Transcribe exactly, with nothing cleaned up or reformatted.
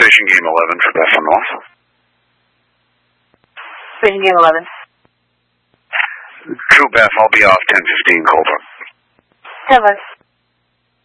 Station Game eleven for Bethel North. Station Game eleven. True Beth, I'll be off ten fifteen, Colbrook. ten five.